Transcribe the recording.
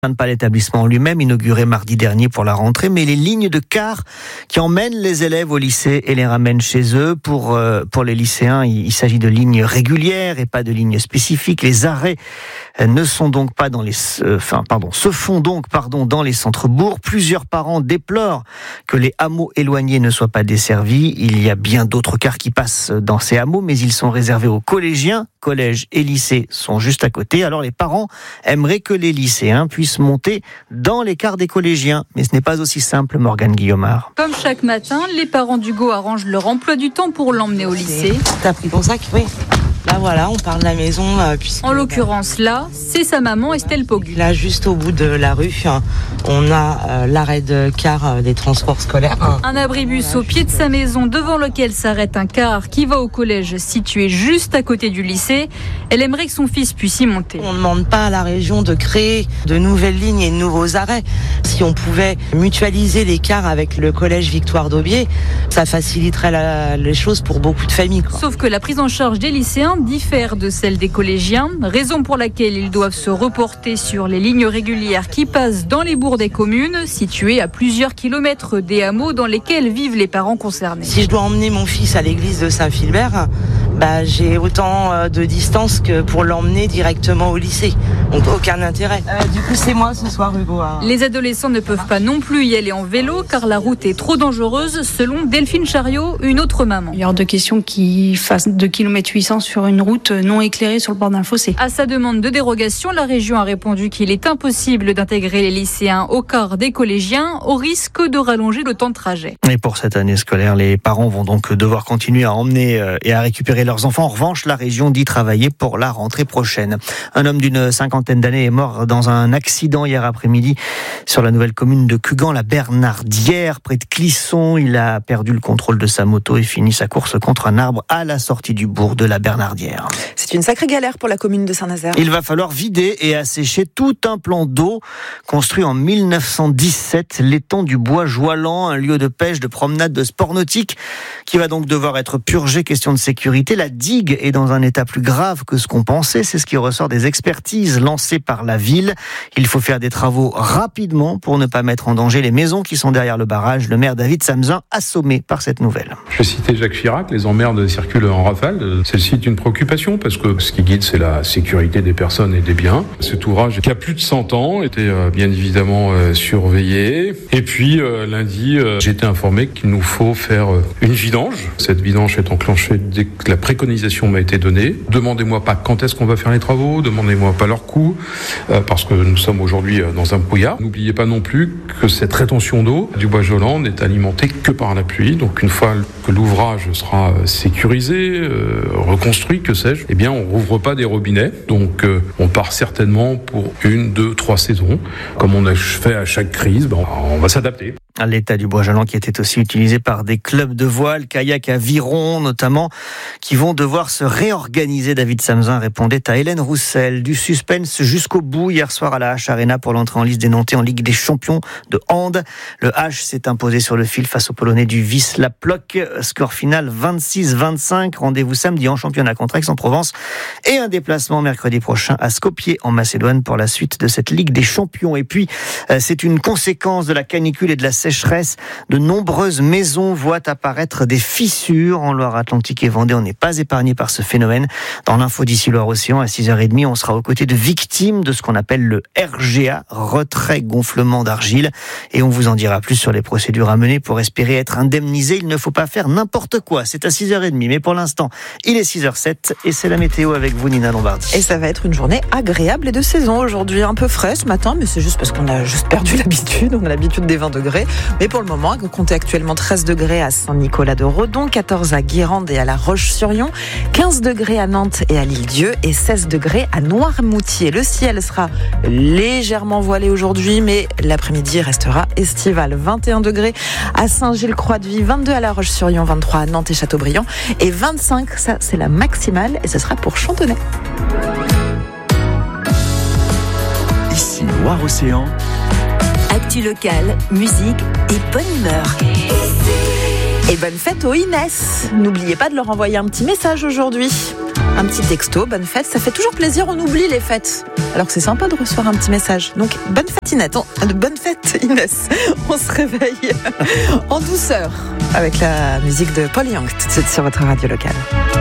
Pas l'établissement lui-même, inauguré mardi dernier pour la rentrée, mais les lignes de car qui emmènent les élèves au lycée et les ramènent chez eux. Pour les lycéens, il s'agit de lignes régulières et pas de lignes spécifiques. Les arrêts ne sont donc pas se font donc dans les centres-bourgs. Plusieurs parents déplorent que les hameaux éloignés ne soient pas desservis. Il y a bien d'autres cars qui passent dans ces hameaux, mais ils sont réservés aux collégiens. Collèges et lycées sont juste à côté. Alors les parents aimeraient que les lycéens puissent monter dans les cars des collégiens. Mais ce n'est pas aussi simple, Morgane Guillaumard. Comme chaque matin, les parents d'Hugo arrangent leur emploi du temps pour l'emmener au lycée. T'as pris ton sac? Oui. Là voilà, on part de la maison. En l'occurrence là, c'est sa maman Estelle Pogu. Là, juste au bout de la rue, on a l'arrêt de car des transports scolaires. Un abribus au pied de sa maison devant lequel s'arrête un car qui va au collège situé juste à côté du lycée. Elle aimerait que son fils puisse y monter. On ne demande pas à la région de créer de nouvelles lignes et de nouveaux arrêts. Si on pouvait mutualiser les cars avec le collège Victoire d'Aubier, ça faciliterait les choses pour beaucoup de familles. Sauf que la prise en charge des lycéens diffère de celle des collégiens, raison pour laquelle ils doivent se reporter sur les lignes régulières qui passent dans les bourgs des communes, situées à plusieurs kilomètres des hameaux dans lesquels vivent les parents concernés. Si je dois emmener mon fils à l'église de Saint-Philbert, j'ai autant de distance que pour l'emmener directement au lycée. Donc aucun intérêt. Du coup, c'est moi ce soir, Hugo. Les adolescents ne peuvent pas non plus y aller en vélo car la route est trop dangereuse, selon Delphine Chariot, une autre maman. Il y a hors de question qu'ils fassent 2 km 800 sur une route non éclairée sur le bord d'un fossé. À sa demande de dérogation, la région a répondu qu'il est impossible d'intégrer les lycéens au car des collégiens au risque de rallonger le temps de trajet. Et pour cette année scolaire, les parents vont donc devoir continuer à emmener et à récupérer leurs enfants. En revanche, la région dit travailler pour la rentrée prochaine. Un homme d'une cinquantaine d'années est mort dans un accident hier après-midi sur la nouvelle commune de Cugan, la Bernardière, près de Clisson. Il a perdu le contrôle de sa moto et fini sa course contre un arbre à la sortie du bourg de la Bernardière. C'est une sacrée galère pour la commune de Saint-Nazaire. Il va falloir vider et assécher tout un plan d'eau construit en 1917, l'étang du Bois Joalan, un lieu de pêche, de promenade, de sport nautique qui va donc devoir être purgé. Question de sécurité. La digue est dans un état plus grave que ce qu'on pensait. C'est ce qui ressort des expertises lancées par la ville. Il faut faire des travaux rapidement pour ne pas mettre en danger les maisons qui sont derrière le barrage. Le maire David Samzin, assommé par cette nouvelle. Je vais citer Jacques Chirac, les emmerdes circulent en rafale. Celle-ci est une préoccupation parce que ce qui guide, c'est la sécurité des personnes et des biens. Cet ouvrage, qui a plus de 100 ans, était bien évidemment surveillé. Et puis, lundi, j'ai été informé qu'il nous faut faire une vidange. Cette vidange est enclenchée dès que la préconisation m'a été donnée. Demandez-moi pas quand est-ce qu'on va faire les travaux, demandez-moi pas leur coût, parce que nous sommes aujourd'hui dans un brouillard. N'oubliez pas non plus que cette rétention d'eau du Bois Joalan n'est alimentée que par la pluie. Donc une fois que l'ouvrage sera sécurisé, reconstruit, que sais-je, eh bien on rouvre pas des robinets. Donc on part certainement pour 1, 2, 3 saisons. Comme on a fait à chaque crise, on va s'adapter. L'état du Bois Joalan qui était aussi utilisé par des clubs de voile, kayak, aviron notamment, qui vont devoir se réorganiser. David Samzin répondait à Hélène Roussel. Du suspense jusqu'au bout hier soir à la H Arena pour l'entrée en liste des Nantais en Ligue des Champions de hand. Le H s'est imposé sur le fil face aux Polonais du Wisla Plock. Score final 26-25. Rendez-vous samedi en championnat contre Aix-en-Provence et un déplacement mercredi prochain à Skopje en Macédoine pour la suite de cette Ligue des Champions. Et puis, c'est une conséquence de la canicule et de la sécheresse. De nombreuses maisons voient apparaître des fissures en Loire-Atlantique et Vendée. On n'est pas épargné par ce phénomène. Dans l'info d'ici Loire-Océan, à 6h30, on sera aux côtés de victimes de ce qu'on appelle le RGA, retrait gonflement d'argile. Et on vous en dira plus sur les procédures à mener pour espérer être indemnisé. Il ne faut pas faire n'importe quoi. C'est à 6h30. Mais pour l'instant, il est 6h07 et c'est la météo avec vous, Nina Lombardi. Et ça va être une journée agréable et de saison aujourd'hui. Un peu frais ce matin, mais c'est juste parce qu'on a juste perdu l'habitude. On a l'habitude des 20 degrés. Mais pour le moment, vous comptez actuellement 13 degrés à Saint-Nicolas-de-Redon, 14 à Guérande et à La Roche-sur-Yon, 15 degrés à Nantes et à l'Île-Dieu et 16 degrés à Noirmoutier. Le ciel sera légèrement voilé aujourd'hui, mais l'après-midi restera estival. 21 degrés à Saint-Gilles-Croix-de-Vie, 22 à La Roche-sur-Yon, 23 à Nantes et Châteaubriand et 25, ça c'est la maximale et ce sera pour Chantonnay. Ici Loire-Océan. Actu locale, musique et bonne humeur. Et bonne fête aux Inès. N'oubliez pas de leur envoyer un petit message aujourd'hui. Un petit texto, bonne fête, ça fait toujours plaisir, on oublie les fêtes. Alors que c'est sympa de recevoir un petit message. Donc, bonne fête Inès. On se réveille en douceur avec la musique de Paul Young tout de suite sur votre radio locale.